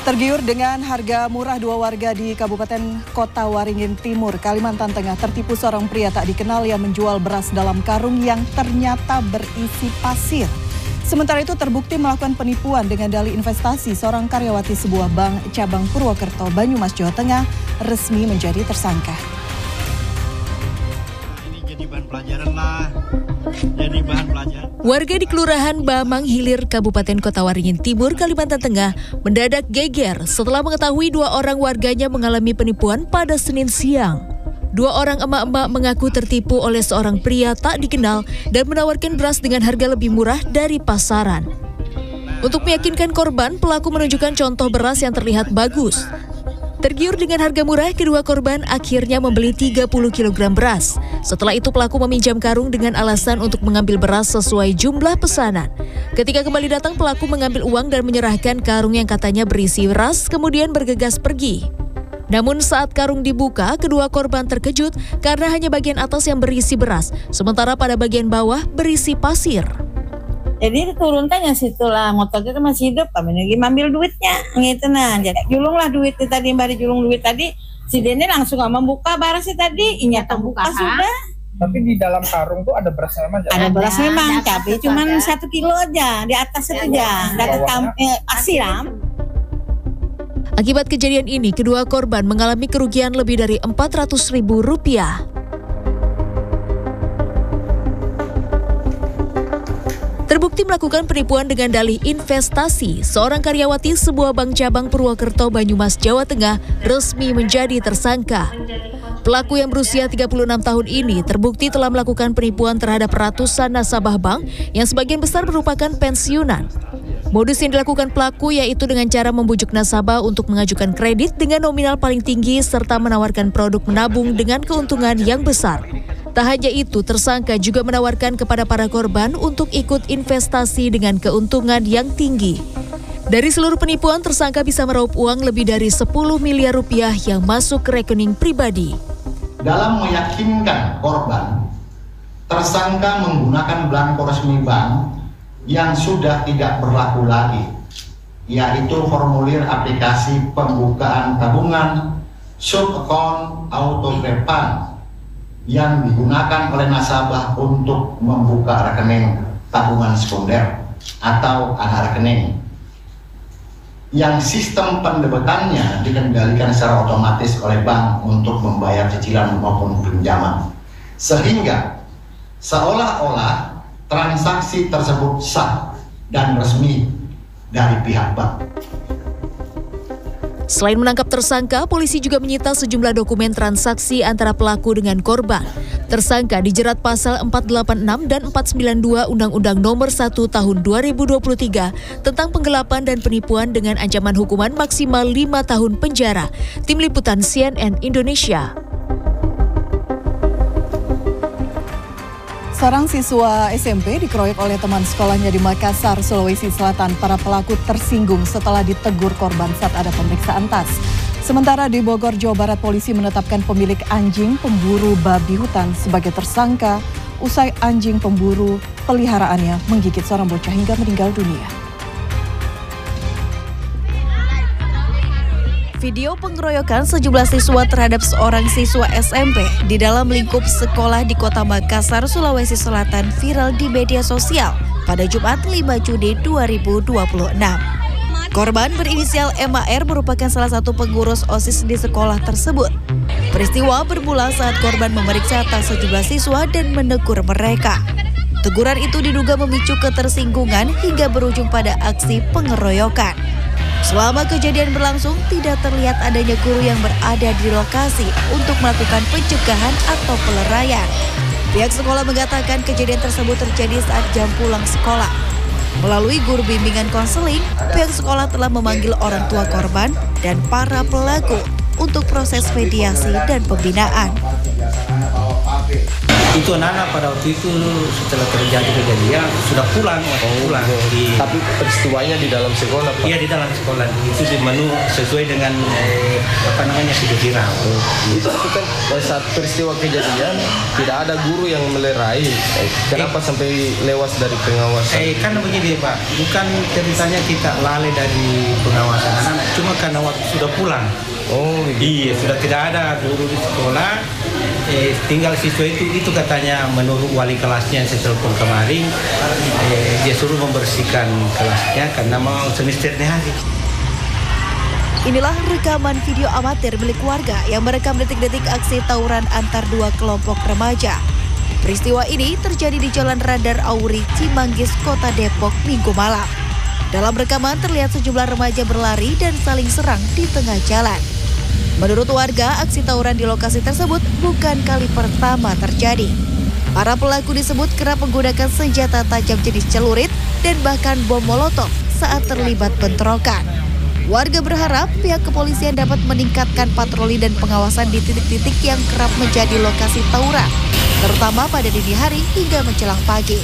Tergiur dengan harga murah, dua warga di Kabupaten Kota Waringin Timur, Kalimantan Tengah tertipu seorang pria tak dikenal yang menjual beras dalam karung yang ternyata berisi pasir. Sementara itu terbukti melakukan penipuan dengan dalih investasi. Seorang karyawati sebuah bank cabang Purwokerto, Banyumas, Jawa Tengah resmi menjadi tersangka. Ini jadi bahan pelajaran lah. Warga di Kelurahan Bamang Hilir, Kabupaten Kota Waringin Timur, Kalimantan Tengah mendadak geger setelah mengetahui dua orang warganya mengalami penipuan pada Senin siang. Dua orang emak-emak mengaku tertipu oleh seorang pria tak dikenal dan menawarkan beras dengan harga lebih murah dari pasaran. Untuk meyakinkan korban, pelaku menunjukkan contoh beras yang terlihat bagus. Tergiur dengan harga murah, kedua korban akhirnya membeli 30 kg beras. Setelah itu pelaku meminjam karung dengan alasan untuk mengambil beras sesuai jumlah pesanan. Ketika kembali datang, pelaku mengambil uang dan menyerahkan karung yang katanya berisi beras, kemudian bergegas pergi. Namun saat karung dibuka, kedua korban terkejut karena hanya bagian atas yang berisi beras, sementara pada bagian bawah berisi pasir. Jadi turun tanya situlah motor itu masih hidup, kami lagi ambil duitnya gitu nah. Jadi julung lah duitnya tadi, mbak julung duit tadi, si Dene langsung nggak membuka barasnya tadi, inya terbuka sudah. Tapi di dalam karung tuh ada beras memang? Ada beras memang, tapi cuman 1 kilo aja, di atas itu aja, dari asiram. Akibat kejadian ini, kedua korban mengalami kerugian lebih dari Rp400.000. Terbukti melakukan penipuan dengan dalih investasi. Seorang karyawati sebuah bank cabang Purwokerto, Banyumas, Jawa Tengah resmi menjadi tersangka. Pelaku yang berusia 36 tahun ini terbukti telah melakukan penipuan terhadap ratusan nasabah bank yang sebagian besar merupakan pensiunan. Modus yang dilakukan pelaku yaitu dengan cara membujuk nasabah untuk mengajukan kredit dengan nominal paling tinggi serta menawarkan produk menabung dengan keuntungan yang besar. Tak hanya itu, tersangka juga menawarkan kepada para korban untuk ikut investasi dengan keuntungan yang tinggi. Dari seluruh penipuan, tersangka bisa meraup uang lebih dari 10 miliar rupiah yang masuk ke rekening pribadi. Dalam meyakinkan korban, tersangka menggunakan belangko resmi bank yang sudah tidak berlaku lagi, yaitu formulir aplikasi pembukaan tabungan sub-account auto-prepan yang digunakan oleh nasabah untuk membuka rekening tabungan sekunder atau anak rekening, yang sistem pendebetannya dikendalikan secara otomatis oleh bank untuk membayar cicilan maupun pinjaman, sehingga seolah-olah transaksi tersebut sah dan resmi dari pihak bank. Selain menangkap tersangka, polisi juga menyita sejumlah dokumen transaksi antara pelaku dengan korban. Tersangka dijerat pasal 486 dan 492 Undang-Undang Nomor 1 Tahun 2023 tentang penggelapan dan penipuan dengan ancaman hukuman maksimal 5 tahun penjara. Tim Liputan CNN Indonesia. Seorang siswa SMP dikeroyok oleh teman sekolahnya di Makassar, Sulawesi Selatan. Para pelaku tersinggung setelah ditegur korban saat ada pemeriksaan tas. Sementara di Bogor, Jawa Barat, polisi menetapkan pemilik anjing pemburu babi hutan sebagai tersangka usai anjing pemburu peliharaannya menggigit seorang bocah hingga meninggal dunia. Video pengeroyokan sejumlah siswa terhadap seorang siswa SMP di dalam lingkup sekolah di Kota Makassar, Sulawesi Selatan viral di media sosial pada Jumat 5 Juni 2026. Korban berinisial MAR merupakan salah satu pengurus OSIS di sekolah tersebut. Peristiwa bermula saat korban memeriksa tas sejumlah siswa dan menegur mereka. Teguran itu diduga memicu ketersinggungan hingga berujung pada aksi pengeroyokan. Selama kejadian berlangsung, tidak terlihat adanya guru yang berada di lokasi untuk melakukan pencegahan atau peleraian. Pihak sekolah mengatakan kejadian tersebut terjadi saat jam pulang sekolah. Melalui guru bimbingan konseling, pihak sekolah telah memanggil orang tua korban dan para pelaku untuk proses mediasi dan pembinaan. Itu anak-anak pada waktu itu setelah terjadi kejadian sudah pulang. Tapi peristiwanya di dalam sekolah, Pak? Iya, di dalam sekolah. Itu di menu sesuai dengan video viral. Itu kan pada saat peristiwa kejadian tidak ada guru yang melerai. Kenapa sampai lewas dari pengawasan? Karena begini Pak, bukan ceritanya kita lalai dari pengawasan anak, cuma karena waktu sudah pulang. Oh iya, sudah tidak ada guru di sekolah, tinggal siswa itu katanya menurut wali kelasnya yang saya telepon kemarin, dia suruh membersihkan kelasnya karena mau semesternya hari. Inilah rekaman video amatir milik warga yang merekam detik-detik aksi tawuran antar dua kelompok remaja. Peristiwa ini terjadi di Jalan Radar Auri, Cimanggis, Kota Depok, Minggu malam. Dalam rekaman terlihat sejumlah remaja berlari dan saling serang di tengah jalan. Menurut warga, aksi tawuran di lokasi tersebut bukan kali pertama terjadi. Para pelaku disebut kerap menggunakan senjata tajam jenis celurit dan bahkan bom molotov saat terlibat bentrokan. Warga berharap pihak kepolisian dapat meningkatkan patroli dan pengawasan di titik-titik yang kerap menjadi lokasi tawuran, terutama pada dini hari hingga menjelang pagi.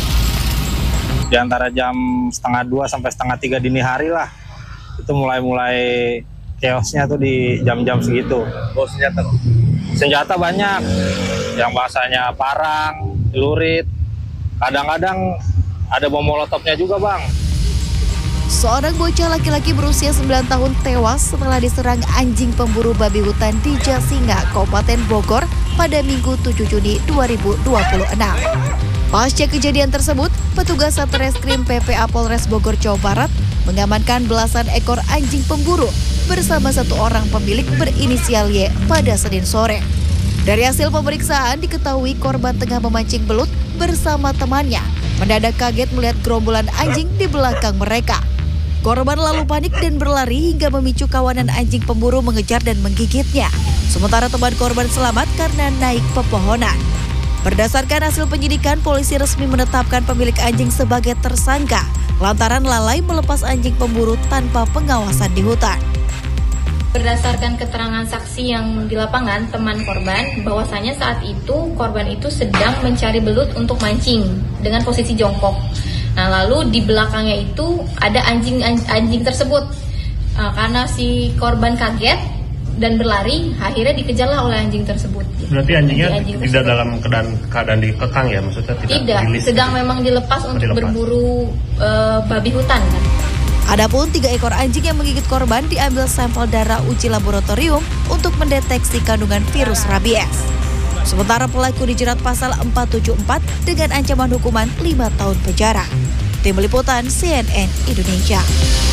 Di antara jam 1:30 sampai 2:30 dini hari lah, itu mulai chaosnya tuh di jam-jam segitu. Oh, senjata? Senjata banyak, yang bahasanya parang, celurit, kadang-kadang ada bom molotovnya juga, Bang. Seorang bocah laki-laki berusia 9 tahun tewas setelah diserang anjing pemburu babi hutan di Jasinga, Kabupaten Bogor pada Minggu 7 Juni 2026. Pasca kejadian tersebut, petugas Satreskrim PPA Polres Bogor, Jawa Barat mengamankan belasan ekor anjing pemburu bersama satu orang pemilik berinisial Y pada Senin sore. Dari hasil pemeriksaan diketahui korban tengah memancing belut bersama temannya. Mendadak kaget melihat gerombolan anjing di belakang mereka. Korban lalu panik dan berlari hingga memicu kawanan anjing pemburu mengejar dan menggigitnya. Sementara teman korban selamat karena naik pepohonan. Berdasarkan hasil penyidikan, polisi resmi menetapkan pemilik anjing sebagai tersangka lantaran lalai melepas anjing pemburu tanpa pengawasan di hutan. Berdasarkan keterangan saksi yang di lapangan, teman korban, bahwasanya saat itu korban itu sedang mencari belut untuk mancing dengan posisi jongkok. Nah, lalu di belakangnya itu ada anjing tersebut. Karena si korban kaget dan berlari, akhirnya dikejarlah oleh anjing tersebut. Berarti anjingnya tidak dalam keadaan dikekang ya, maksudnya tidak sedang memang dilepas untuk berburu babi hutan kan. Adapun 3 ekor anjing yang menggigit korban diambil sampel darah uji laboratorium untuk mendeteksi kandungan virus rabies. Sementara pelaku dijerat pasal 474 dengan ancaman hukuman 5 tahun penjara. Tim Liputan CNN Indonesia.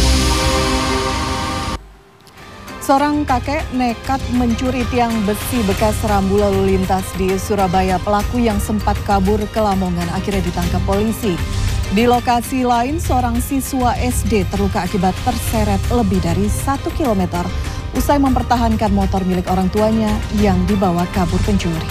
Seorang kakek nekat mencuri tiang besi bekas rambu lalu lintas di Surabaya. Pelaku yang sempat kabur ke Lamongan akhirnya ditangkap polisi. Di lokasi lain, seorang siswa SD terluka akibat terseret lebih dari 1 km usai mempertahankan motor milik orang tuanya yang dibawa kabur pencuri.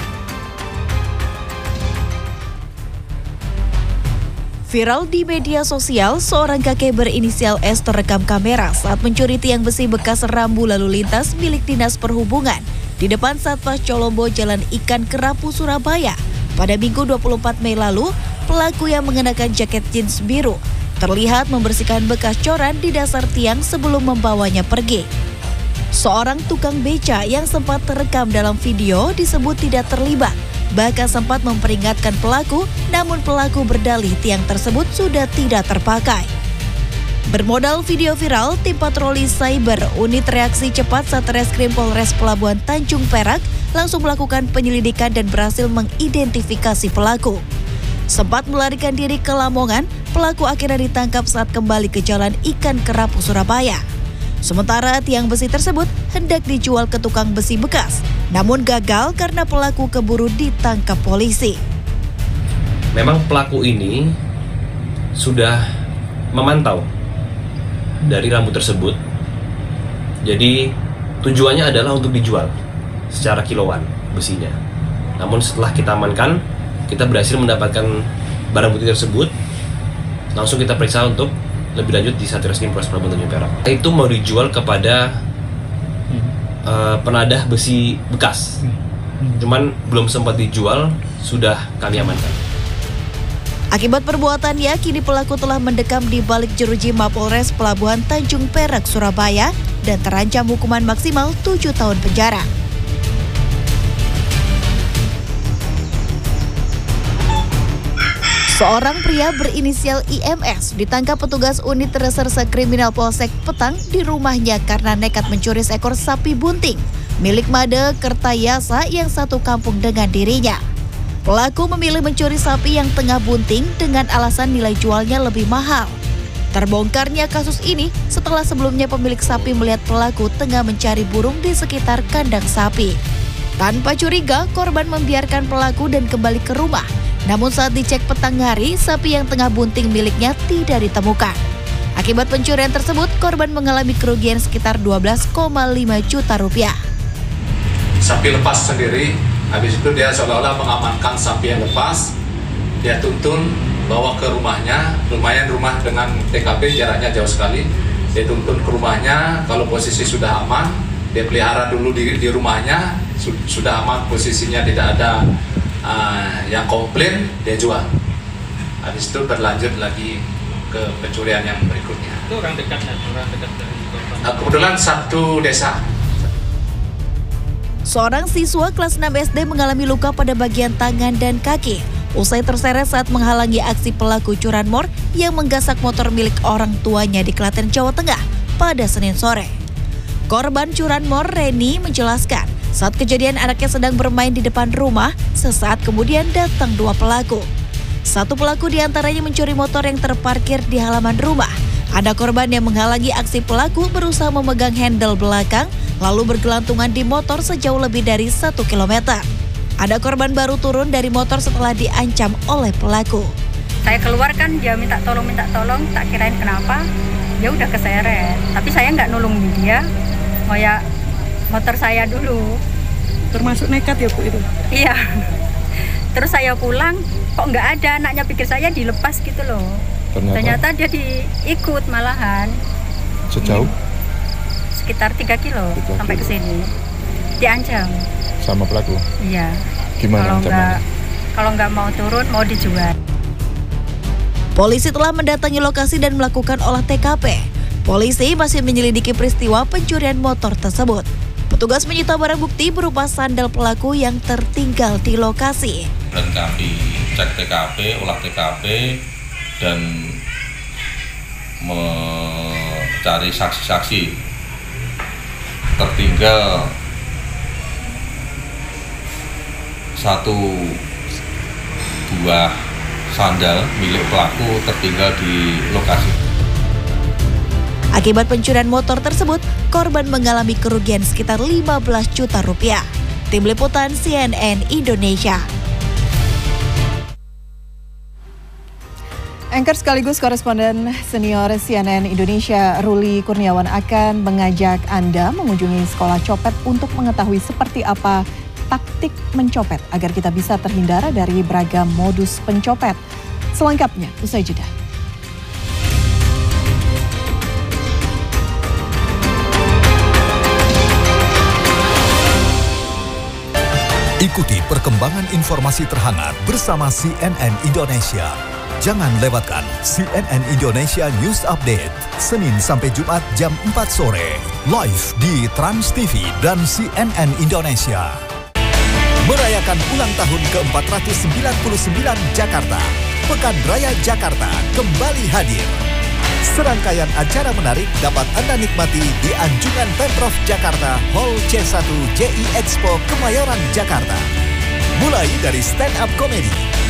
Viral di media sosial, seorang kakek berinisial S terekam kamera saat mencuri tiang besi bekas rambu lalu lintas milik Dinas Perhubungan di depan Satpas Colombo Jalan Ikan Kerapu, Surabaya. Pada Minggu 24 Mei lalu, pelaku yang mengenakan jaket jeans biru terlihat membersihkan bekas coran di dasar tiang sebelum membawanya pergi. Seorang tukang beca yang sempat terekam dalam video disebut tidak terlibat, bahkan sempat memperingatkan pelaku, namun pelaku berdalih tiang tersebut sudah tidak terpakai. Bermodal video viral, tim patroli cyber unit reaksi cepat Satreskrim Polres Pelabuhan Tanjung Perak langsung melakukan penyelidikan dan berhasil mengidentifikasi pelaku. Sempat melarikan diri ke Lamongan, pelaku akhirnya ditangkap saat kembali ke Jalan Ikan Kerapu, Surabaya. Sementara tiang besi tersebut hendak dijual ke tukang besi bekas, namun gagal karena pelaku keburu ditangkap polisi. Memang pelaku ini sudah memantau dari rambu tersebut, jadi tujuannya adalah untuk dijual secara kiloan besinya. Namun setelah kita amankan, kita berhasil mendapatkan barang bukti tersebut, langsung kita periksa untuk lebih lanjut di Satreskrim Polres Pelabuhan Tanjung Perak. Itu mau dijual kepada penadah besi bekas, cuman belum sempat dijual sudah kami amankan. Akibat perbuatannya, kini pelaku telah mendekam di balik jeruji Mapolres Pelabuhan Tanjung Perak, Surabaya dan terancam hukuman maksimal 7 tahun penjara. Seorang pria berinisial IMS ditangkap petugas unit reserse kriminal Polsek Petang di rumahnya karena nekat mencuri seekor sapi bunting milik Made Kertayasa yang satu kampung dengan dirinya. Pelaku memilih mencuri sapi yang tengah bunting dengan alasan nilai jualnya lebih mahal. Terbongkarnya kasus ini setelah sebelumnya pemilik sapi melihat pelaku tengah mencari burung di sekitar kandang sapi. Tanpa curiga, korban membiarkan pelaku dan kembali ke rumah. Namun saat dicek petang hari, sapi yang tengah bunting miliknya tidak ditemukan. Akibat pencurian tersebut, korban mengalami kerugian sekitar 12,5 juta rupiah. Sapi lepas sendiri, habis itu dia seolah-olah mengamankan sapi yang lepas. Dia tuntun, bawa ke rumahnya, lumayan rumah dengan TKP jaraknya jauh sekali. Dia tuntun ke rumahnya, kalau posisi sudah aman, dia pelihara dulu di rumahnya, sudah aman posisinya, tidak ada yang komplain, dia jual. Habis itu berlanjut lagi ke pencurian yang berikutnya. Itu orang dekat dari korban? Kebetulan satu desa. Seorang siswa kelas 6 SD mengalami luka pada bagian tangan dan kaki usai terseret saat menghalangi aksi pelaku curanmor yang menggasak motor milik orang tuanya di Klaten, Jawa Tengah pada Senin sore. Korban curanmor Reni menjelaskan, saat kejadian anaknya sedang bermain di depan rumah, sesaat kemudian datang dua pelaku. Satu pelaku diantaranya mencuri motor yang terparkir di halaman rumah. Ada korban yang menghalangi aksi pelaku berusaha memegang handle belakang, lalu bergelantungan di motor sejauh lebih dari 1 km. Ada korban baru turun dari motor setelah diancam oleh pelaku. Saya keluar kan, dia minta tolong, tak kirain kenapa, dia udah keseret. Tapi saya nggak nolongin dia, ya motor saya dulu. Termasuk nekat ya Bu itu? Iya. Terus saya pulang, kok nggak ada, anaknya pikir saya dilepas gitu loh. Ternyata dia diikut malahan. Sejauh? Sekitar 3 kilo sampai ke sini. Diancam. Sama pelaku? Iya. Gimana ancamannya? Kalau nggak mau turun, mau dijual. Polisi telah mendatangi lokasi dan melakukan olah TKP. Polisi masih menyelidiki peristiwa pencurian motor tersebut. Petugas menyita barang bukti berupa sandal pelaku yang tertinggal di lokasi. Dan kami cek TKP, olah TKP, dan mencari saksi-saksi. Tertinggal satu buah sandal milik pelaku tertinggal di lokasi. Akibat pencurian motor tersebut, korban mengalami kerugian sekitar 15 juta rupiah. Tim Liputan CNN Indonesia. Anchor sekaligus koresponden senior CNN Indonesia Ruli Kurniawan akan mengajak Anda mengunjungi sekolah copet untuk mengetahui seperti apa taktik mencopet agar kita bisa terhindar dari beragam modus pencopet. Selengkapnya usai jeda. Ikuti perkembangan informasi terhangat bersama CNN Indonesia. Jangan lewatkan CNN Indonesia News Update, Senin sampai Jumat jam 4 sore, live di Trans TV dan CNN Indonesia. Merayakan ulang tahun ke-499 Jakarta, Pekan Raya Jakarta kembali hadir. Serangkaian acara menarik dapat Anda nikmati di Anjungan Pemprov Jakarta Hall C1 JI Expo Kemayoran, Jakarta. Mulai dari stand-up komedi,